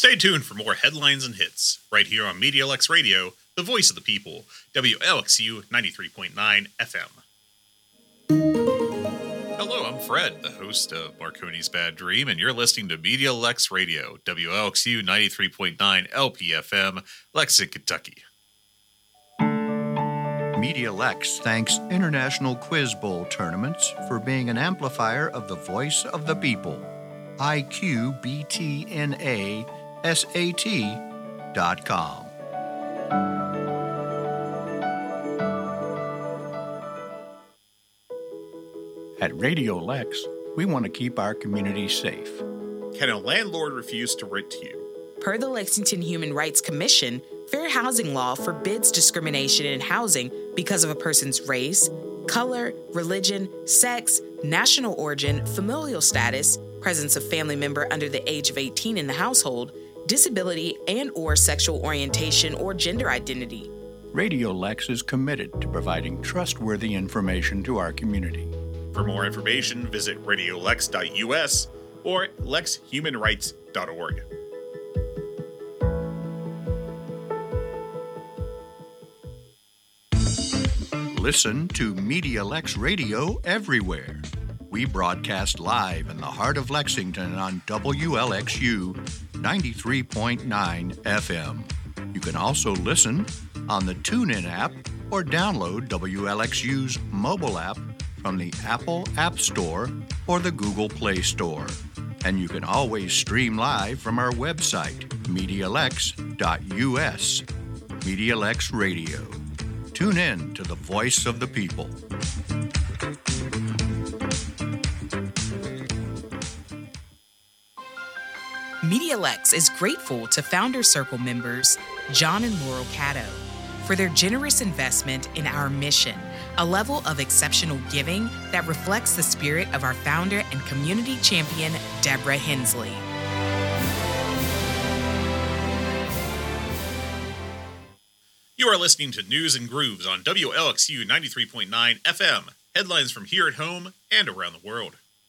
Stay tuned for more headlines and hits right here on Media Lex Radio, the voice of the people, WLXU 93.9 FM. Hello, I'm Fred, the host of Marconi's Bad Dream, and you're listening to Media Lex Radio, WLXU 93.9 LPFM, Lexington, Kentucky. Media Lex thanks International Quiz Bowl Tournaments for being an amplifier of the voice of the people. IQBTNASAT.com. At Radio Lex, we want to keep our community safe. Can a landlord refuse to rent to you? Per the Lexington Human Rights Commission, fair housing law forbids discrimination in housing because of a person's race, color, religion, sex, national origin, familial status, presence of family member under the age of 18 in the household, disability and/or sexual orientation or gender identity. Radio Lex is committed to providing trustworthy information to our community. For more information, visit radiolex.us or lexhumanrights.org. Listen to Media Lex Radio everywhere. We broadcast live in the heart of Lexington on WLXU 93.9 FM. You can also listen on the TuneIn app or download WLXU's mobile app from the Apple App Store or the Google Play Store. And you can always stream live from our website, MediaLex.us. Media Lex Radio. Tune in to the voice of the people. Media Lex is grateful to Founder Circle members John and Laurel Caddo for their generous investment in our mission, a level of exceptional giving that reflects the spirit of our founder and community champion, Deborah Hensley. You are listening to News and Grooves on WLXU 93.9 FM. Headlines from here at home and around the world.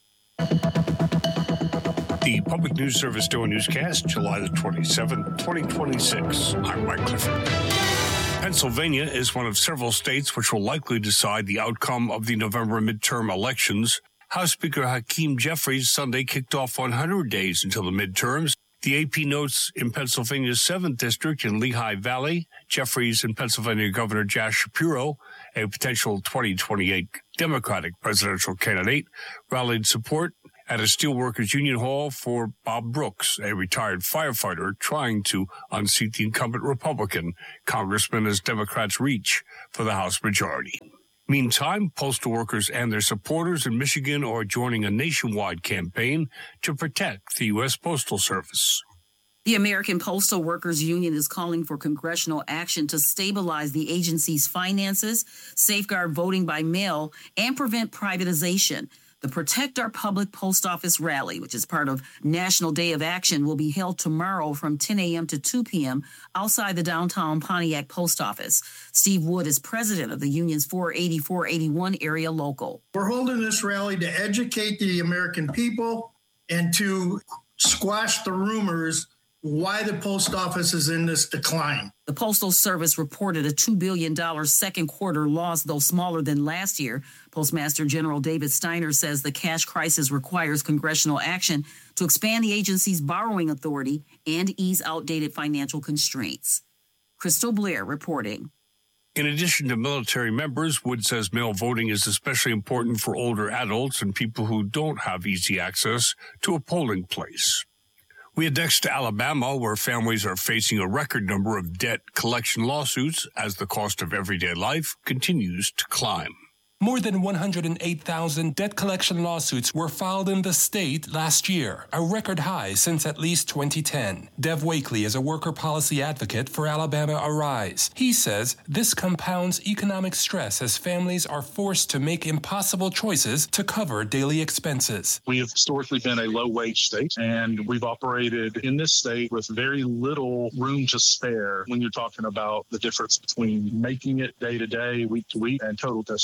The Public News Service Daily Newscast, July the 27th, 2026. I'm Mike Clifford. Pennsylvania is one of several states which will likely decide the outcome of the November midterm elections. House Speaker Hakeem Jeffries Sunday kicked off 100 days until the midterms. The AP notes in Pennsylvania's 7th District in Lehigh Valley, Jeffries and Pennsylvania Governor Josh Shapiro, a potential 2028 Democratic presidential candidate, rallied support at a Steelworkers Union Hall for Bob Brooks, a retired firefighter trying to unseat the incumbent Republican congressman as Democrats reach for the House majority. Meantime, postal workers and their supporters in Michigan are joining a nationwide campaign to protect the U.S. Postal Service. The American Postal Workers Union is calling for congressional action to stabilize the agency's finances, safeguard voting by mail, and prevent privatization. The Protect Our Public Post Office Rally, which is part of National Day of Action, will be held tomorrow from 10 a.m. to 2 p.m. outside the downtown Pontiac Post Office. Steve Wood is president of the union's 480-481 area local. We're holding this rally to educate the American people and to squash the rumors why the post office is in this decline. The Postal Service reported a $2 billion second quarter loss, though smaller than last year. Postmaster General David Steiner says the cash crisis requires congressional action to expand the agency's borrowing authority and ease outdated financial constraints. Crystal Blair reporting. In addition to military members, Wood says mail voting is especially important for older adults and people who don't have easy access to a polling place. We head next to Alabama, where families are facing a record number of debt collection lawsuits as the cost of everyday life continues to climb. More than 108,000 debt collection lawsuits were filed in the state last year, a record high since at least 2010. Dev Wakely is a worker policy advocate for Alabama Arise. He says this compounds economic stress as families are forced to make impossible choices to cover daily expenses. We have historically been a low-wage state, and we've operated in this state with very little room to spare when you're talking about the difference between making it day-to-day, week-to-week, and total destitution.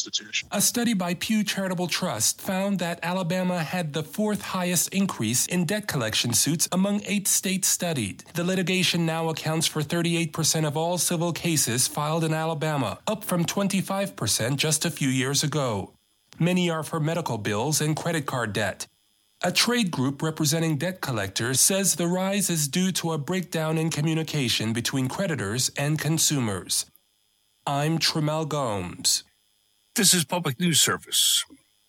acres. A study by Pew Charitable Trust found that Alabama had the fourth highest increase in debt collection suits among 8 states studied. The litigation now accounts for 38% of all civil cases filed in Alabama, up from 25% just a few years ago. Many are for medical bills and credit card debt. A trade group representing debt collectors says the rise is due to a breakdown in communication between creditors and consumers. I'm Tremel Gomes. This is Public News Service.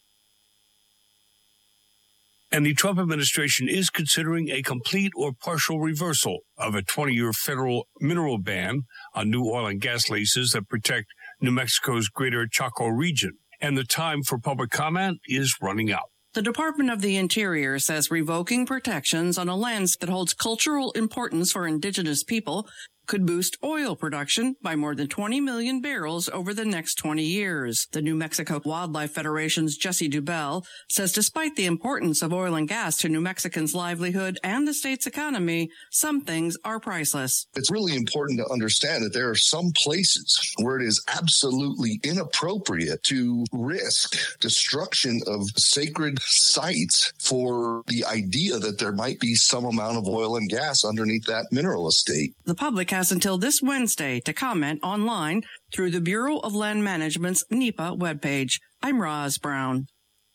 And the Trump administration is considering a complete or partial reversal of a 20-year federal mineral ban on new oil and gas leases that protect New Mexico's greater Chaco region. And the time for public comment is running out. The Department of the Interior says revoking protections on a land that holds cultural importance for indigenous people could boost oil production by more than 20 million barrels over the next 20 years. The New Mexico Wildlife Federation's Jesse Dubell says despite the importance of oil and gas to New Mexicans' livelihood and the state's economy, some things are priceless. It's really important to understand that there are some places where it is absolutely inappropriate to risk destruction of sacred sites for the idea that there might be some amount of oil and gas underneath that mineral estate. The public has until this Wednesday to comment online through the Bureau of Land Management's NEPA webpage. I'm Roz Brown.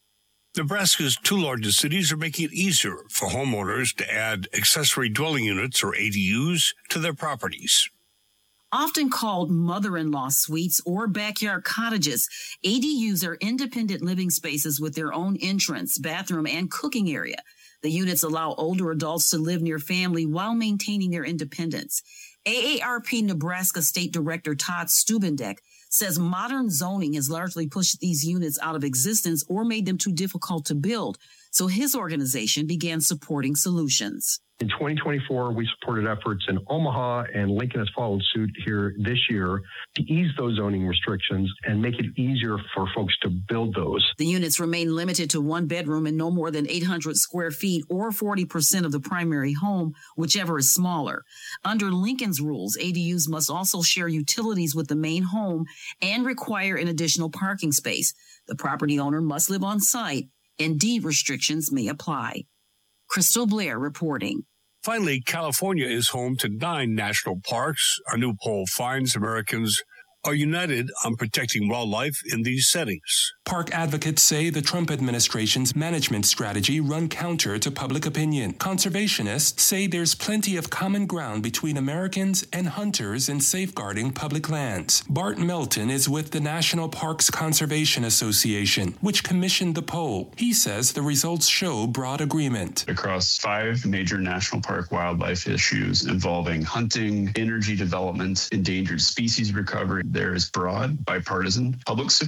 Nebraska's 2 largest cities are making it easier for homeowners to add accessory dwelling units, or ADUs, to their properties. Often called mother-in-law suites or backyard cottages, ADUs are independent living spaces with their own entrance, bathroom, and cooking area. The units allow older adults to live near family while maintaining their independence. AARP Nebraska State Director Todd Stubendek says modern zoning has largely pushed these units out of existence or made them too difficult to build. So his organization began supporting solutions. In 2024, we supported efforts in Omaha, and Lincoln has followed suit here this year to ease those zoning restrictions and make it easier for folks to build those. The units remain limited to 1 bedroom and no more than 800 square feet or 40% of the primary home, whichever is smaller. Under Lincoln's rules, ADUs must also share utilities with the main home and require an additional parking space. The property owner must live on site, and deed restrictions may apply. Crystal Blair reporting. Finally, California is home to 9 national parks. A new poll finds Americans are united on protecting wildlife in these settings. Park advocates say the Trump administration's management strategy run counter to public opinion. Conservationists say there's plenty of common ground between Americans and hunters in safeguarding public lands. Bart Melton is with the National Parks Conservation Association, which commissioned the poll. He says the results show broad agreement. Across 5 major national park wildlife issues involving hunting, energy development, endangered species recovery, there is broad bipartisan public support